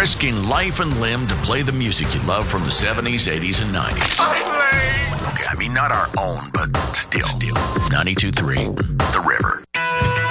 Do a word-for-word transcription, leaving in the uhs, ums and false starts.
risking life and limb to play the music you love from the seventies, eighties, and nineties. Okay, I mean, not our own, but still. Still. ninety-two point three, The